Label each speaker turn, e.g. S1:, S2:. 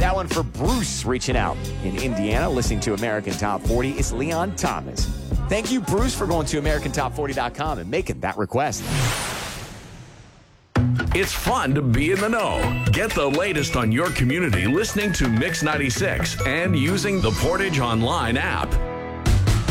S1: That one for Bruce reaching out in Indiana, listening to American Top 40. It's Leon Thomas. Thank you, Bruce, for going to AmericanTop40.com and making that request.
S2: It's fun to be in the know. Get the latest on your community listening to Mix 96 and using the Portage Online app.